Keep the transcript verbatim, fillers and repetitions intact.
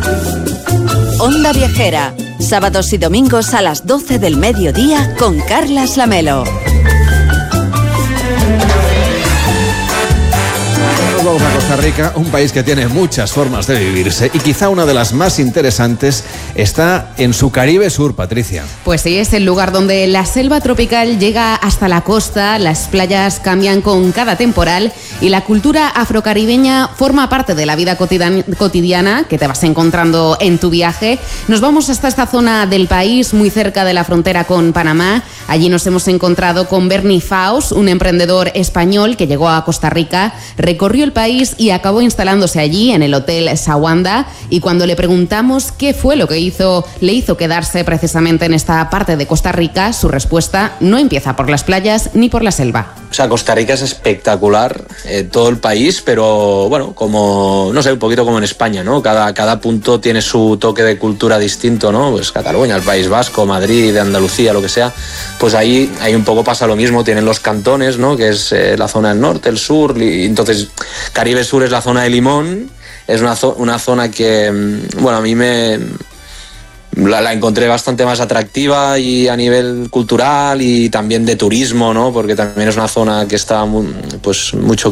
Onda Viajera, sábados y domingos a las doce del mediodía con Carlas Lamelo. Vamos a Costa Rica, un país que tiene muchas formas de vivirse y quizá una de las más interesantes está en su Caribe Sur, Patricia. Pues sí, es el lugar donde la selva tropical llega hasta la costa, las playas cambian con cada temporal y la cultura afrocaribeña forma parte de la vida cotidiana que te vas encontrando en tu viaje. Nos vamos hasta esta zona del país, muy cerca de la frontera con Panamá. Allí nos hemos encontrado con Bernie Faust, un emprendedor español que llegó a Costa Rica, recorrió el país y acabó instalándose allí en el Hotel Sawanda, y cuando le preguntamos qué fue lo que hizo, le hizo quedarse precisamente en esta parte de Costa Rica, su respuesta no empieza por las playas ni por la selva. O sea, Costa Rica es espectacular, eh, todo el país, pero bueno, como, no sé, un poquito como en España, ¿no? Cada, cada punto tiene su toque de cultura distinto, ¿no? Pues Cataluña, el País Vasco, Madrid, Andalucía, lo que sea, pues ahí, ahí un poco pasa lo mismo, tienen los cantones, ¿no? Que es eh, la zona del norte, el sur, y entonces Caribe Sur es la zona de Limón, es una, zo- una zona que, bueno, a mí me... La, la encontré bastante más atractiva y a nivel cultural y también de turismo, ¿no? Porque también es una zona que está muy, pues mucho